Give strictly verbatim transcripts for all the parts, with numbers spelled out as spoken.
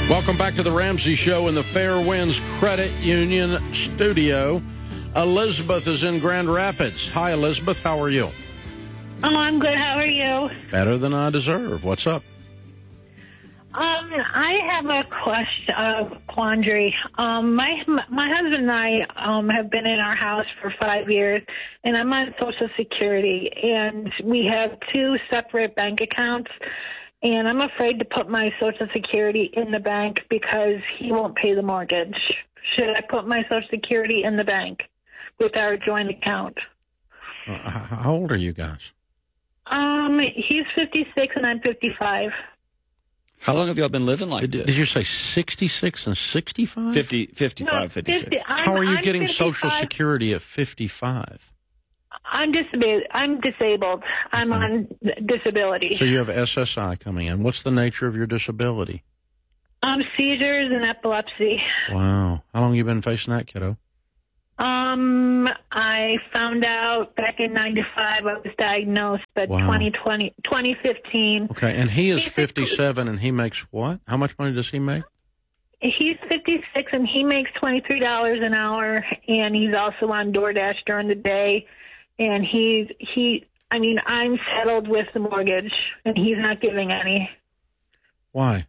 Welcome back to the Ramsey Show in the Fairwinds Credit Union studio. Elizabeth is in Grand Rapids. Hi, Elizabeth. How are you? Oh, I'm good. How are you? Better than I deserve. What's up? Um, I have a question, uh, quandary. Um, my my husband and I um, have been in our house for five years, and I'm on Social Security, and we have two separate bank accounts. And I'm afraid to put my Social Security in the bank because he won't pay the mortgage. Should I put my Social Security in the bank with our joint account? Uh, how old are you guys? Um, he's fifty-six and I'm fifty-five. How long have y'all been living like Did, this? did you say sixty-six and sixty-five? fifty, fifty-five, No, fifty-six. fifty, I'm, How are you I'm getting Social fifty-five. Security at fifty-five? I'm disabled. I'm disabled. I'm Okay. on disability. So you have S S I coming in. What's the nature of your disability? Um, seizures and epilepsy. Wow. How long have you been facing that, kiddo? Um, I found out back in ninety-five. I was diagnosed, but Wow. twenty twenty, twenty fifteen. Okay, and he is Basically- fifty-seven, and he makes what? How much money does he make? He's fifty-six and he makes twenty-three dollars an hour, and he's also on DoorDash during the day. And he's he. I mean, I'm settled with the mortgage, and he's not giving any. Why?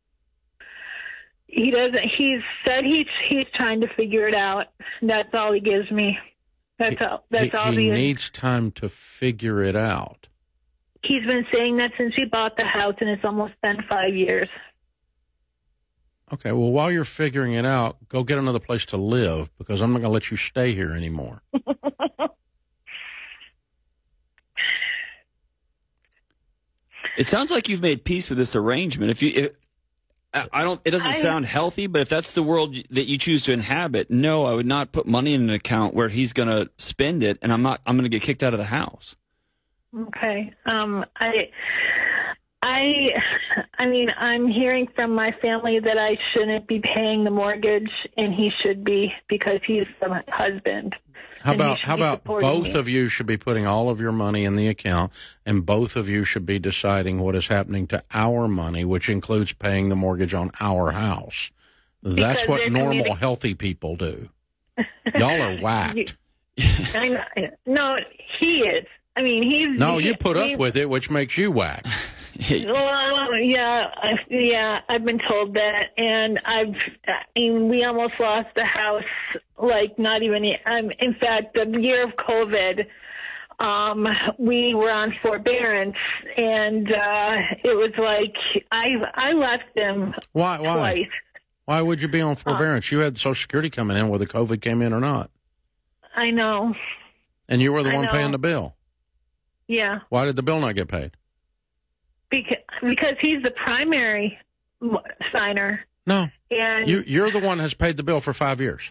He doesn't. He's said he's he's trying to figure it out. That's all he gives me. That's He- all. That's he, all he he. needs time to figure it out. He's been saying that since we bought the house, and it's almost been five years. Okay, well, while you're figuring it out, go get another place to live because I'm not going to let you stay here anymore. It sounds like you've made peace with this arrangement. If you, if, I I don't. It doesn't I- sound healthy, but if that's the world that you choose to inhabit, no, I would not put money in an account where he's going to spend it, and I'm not. I'm going to get kicked out of the house. Okay. Um. I. I. I mean, I'm hearing from my family that I shouldn't be paying the mortgage, and he should be because he's the husband. How And he about should how be about supporting both me. of you should be putting all of your money in the account, and both of you should be deciding what is happening to our money, which includes paying the mortgage on our house. That's Because what they're normal, communi- healthy people do. Y'all are whacked. I know. No, he is. I mean, he's. No, he- you put he- up with it, which makes you whack. Well, yeah, I, yeah, I've been told that, and I've, I mean, we almost lost the house, like, not even, um, in fact, the year of COVID, um, we were on forbearance, and, uh, it was like, I, I left them Why? Why? twice. Why would you be on forbearance? You had Social Security coming in, whether COVID came in or not, I know, and you were the I one know. paying the bill. yeah, Why did the bill not get paid? because, because he's the primary m- signer, No, and you, you're the one has paid the bill for five years,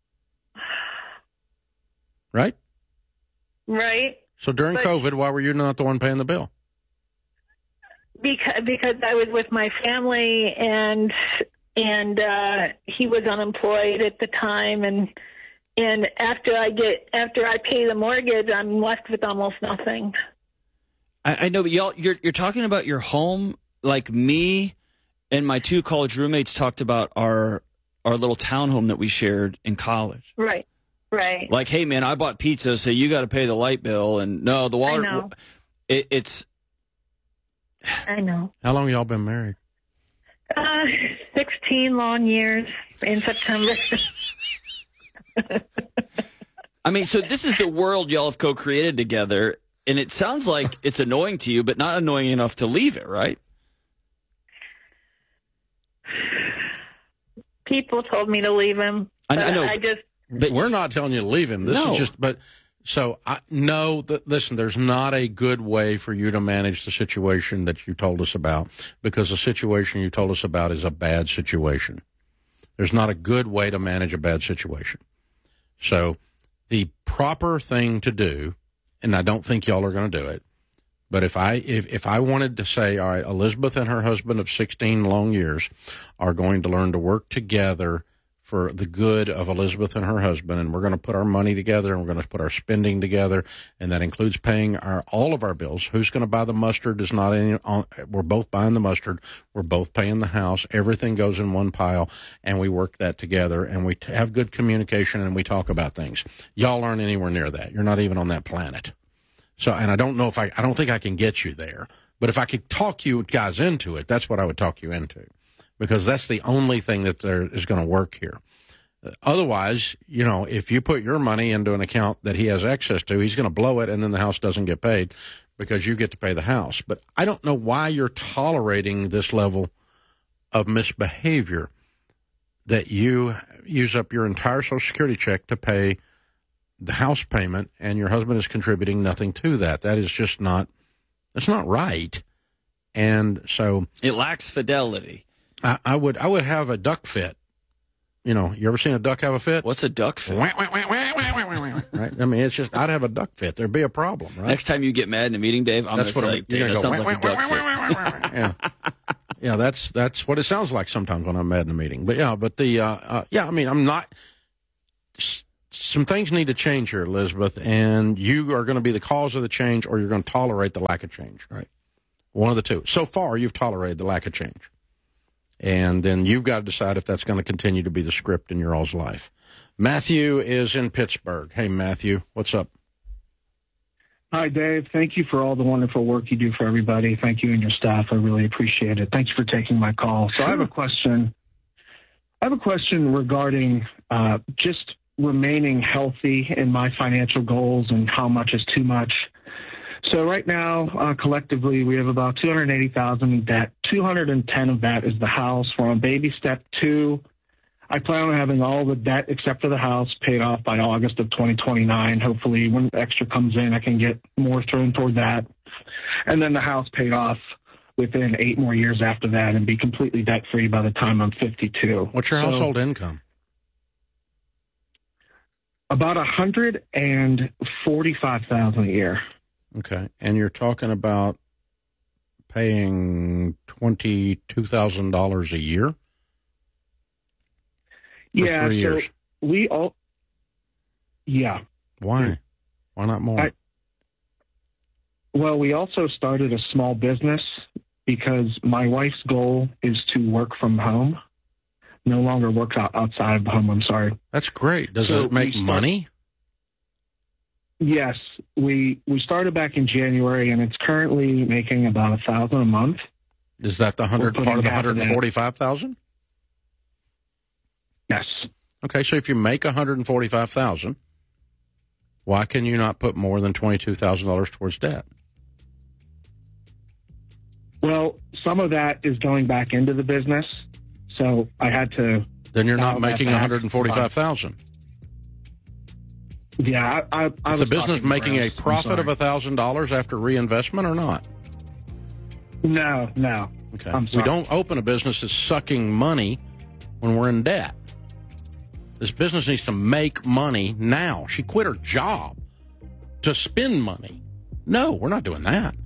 right? right? So during But- COVID, why were you not the one paying the bill? Because because I was with my family and and uh, he was unemployed at the time, and and after I get after I pay the mortgage, I'm left with almost nothing. I, I know, but y'all, you're you're talking about your home like me and my two college roommates talked about our our little townhome that we shared in college. Right, right. Like, hey man, I bought pizza, so you got to pay the light bill, and no, the water. know. It, it's I know. How long y'all been married? Uh, Sixteen long years in September. I mean, so this is the world y'all have co-created together, and it sounds like it's annoying to you, but not annoying enough to leave it, right? People told me to leave him. I know- I but know. I just But We're not telling you to leave him. This No. is just, but so I no. Th- listen, there's not a good way for you to manage the situation that you told us about, because the situation you told us about is a bad situation. There's not a good way to manage a bad situation. So the proper thing to do, and I don't think y'all are going to do it, but if I if, if I wanted to say, all right, Elizabeth and her husband of sixteen long years are going to learn to work together for the good of Elizabeth and her husband, and we're going to put our money together, and we're going to put our spending together, and that includes paying our all of our bills. Who's going to buy the mustard is not any. We're both buying the mustard. We're both paying the house. Everything goes in one pile, and we work that together, and we have good communication, and we talk about things. Y'all aren't anywhere near that. You're not even on that planet. So, and I don't know if I, I don't think I can get you there, but if I could talk you guys into it, that's what I would talk you into. Because that's the only thing that there is going to work here. Otherwise, you know, if you put your money into an account that he has access to, he's going to blow it, and then the house doesn't get paid because you get to pay the house. But I don't know why you're tolerating this level of misbehavior, that you use up your entire Social Security check to pay the house payment, and your husband is contributing nothing to that. That is just not, that's not right. And so it lacks fidelity. I, I would I would have a duck fit. You know, you ever seen a duck have a fit? What's a duck fit? Right? I mean, it's just, I'd have a duck fit. There'd be a problem, right? Next time you get mad in a meeting, Dave, I'm going to say, Dave, that sounds like a duck fit. Yeah. Yeah, that's that's what it sounds like sometimes when I'm mad in a meeting. But yeah, but the, uh, uh, yeah, I mean, I'm not, some things need to change here, Elizabeth, and you are going to be the cause of the change, or you're going to tolerate the lack of change, right? One of the two. So far, you've tolerated the lack of change. And then you've got to decide if that's going to continue to be the script in your all's life. Matthew is in Pittsburgh. Hey, Matthew, what's up? Hi, Dave. Thank you for all the wonderful work you do for everybody. Thank you and your staff. I really appreciate it. Thank you for taking my call. So sure. I have a question. I have a question regarding uh, just remaining healthy in my financial goals and how much is too much. So right now, uh, collectively, we have about two hundred eighty thousand dollars in debt. two hundred ten of that is the house. We're on baby step two. I plan on having all the debt except for the house paid off by August of twenty twenty-nine. Hopefully, when extra comes in, I can get more thrown toward that. And then the house paid off within eight more years after that and be completely debt-free by the time I'm fifty-two. What's your so, household income? About one hundred forty-five thousand dollars a year. Okay, and you're talking about paying twenty-two thousand dollars a year for yeah, three years? So we all, yeah. Why? Why not more? I, well, we also started a small business because my wife's goal is to work from home, no longer work out outside of the home. I'm sorry. That's great. Does so it make start, money? Yes, we we started back in January, and it's currently making about a thousand a month. Is that the hundred part of the hundred and forty-five thousand? Yes. Okay, so if you make one hundred and forty-five thousand, why can you not put more than twenty-two thousand dollars towards debt? Well, some of that is going back into the business, so I had to. Then you're not making one hundred and forty-five thousand. Yeah, I, I, I is the business making a profit of a thousand dollars after reinvestment or not? No, no. Okay, we don't open a business that's sucking money when we're in debt. This business needs to make money now. She quit her job to spend money. No, we're not doing that.